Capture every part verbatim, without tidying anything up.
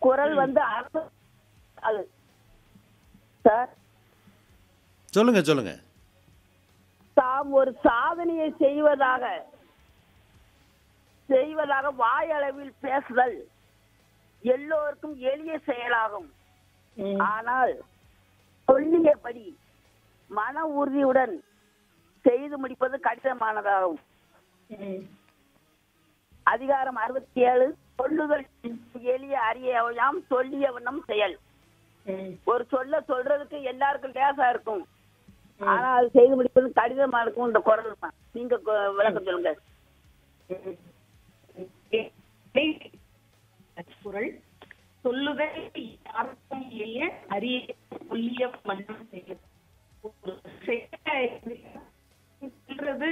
குரல் ம். வந்து அரசு அது சார் சொல்லுங்க சொல்லுங்க. தாம் ஒரு சாதனையை செய்வதாக செய்வதாக வாயளவில் பேசுதல் எல்லோருக்கும் எளிய செயலாகும். ம். ஆனால் சொல்லியபடி மன உறுதியுடன் செய்து முடிப்பது கடினமானதாகும். ம். அதிகாரம் அறுபத்தி ஏழு சொல்லுதல் எளிய அறியாம் சொல்லிய வண்ணம் செயல். ம். ஒரு சொல்ல சொல்றதுக்கு எல்லாருக்கும் லேசா இருக்கும், ம். ஆனா அது செய்து முடிப்பது கடினமா இருக்கும். இந்த குரல் தான். நீங்க கொ- விளக்கம் சொல்லுங்க. குரல் சொல்லுதல் யாருக்கும் எளிய அறிய சொல்லிய மன்னம் செய்யும். ஒரு செயலை சொல்றது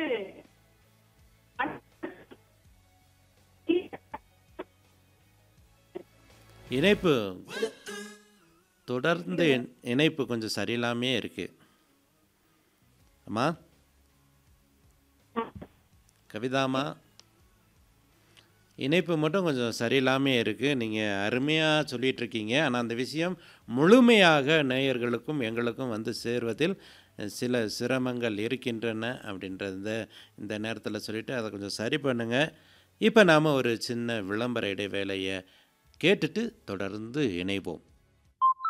இணைப்பு தொடர்ந்து இணை- இணைப்பு கொஞ்சம் சரியில்லாமே இருக்கு. அம்மா கவிதாம்மா, இணைப்பு மட்டும் கொஞ்சம் சரியில்லாமே இருக்குது. நீங்கள் அருமையாக சொல்லிட்டு இருக்கீங்க. ஆனால் அந்த விஷயம் முழுமையாக நேயர்களுக்கும் எங்களுக்கும் வந்து சேர்வதில் சில சிரமங்கள் இருக்கின்றன அப்படின்றத இந்த நேரத்தில் சொல்லிவிட்டு அதை கொஞ்சம் சரி பண்ணுங்க. இப்போ நாம் ஒரு சின்ன விளம்பர இடைவேளையை கேட்டுட்டு தொடர்ந்து இணைவோம்.